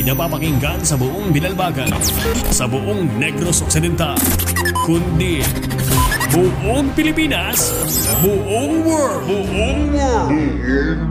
hindi napapakinggan sa buong Binalbagan, sa buong Negros Occidental, kundi buong Pilipinas, buong world.